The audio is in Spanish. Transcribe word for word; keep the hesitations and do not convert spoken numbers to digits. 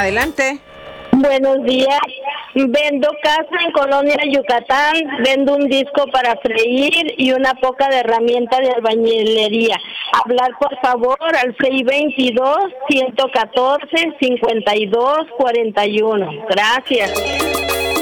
Adelante. Buenos días. Vendo casa en Colonia Yucatán, vendo un disco para freír y una poca de herramienta de albañilería. Hablar por favor al seis veintidós, ciento catorce, cincuenta y dos, cuarenta y uno. Gracias.